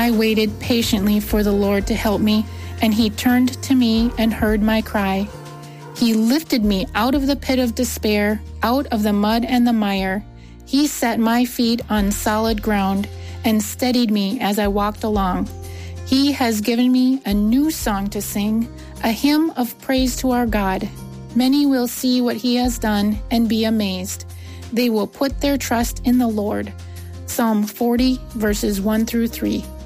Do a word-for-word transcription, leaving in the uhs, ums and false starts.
I waited patiently for the Lord to help me, and he turned to me and heard my cry. He lifted me out of the pit of despair, out of the mud and the mire. He set my feet on solid ground and steadied me as I walked along. He has given me a new song to sing, a hymn of praise to our God. Many will see what he has done and be amazed. They will put their trust in the Lord. Psalm forty, verses one through three.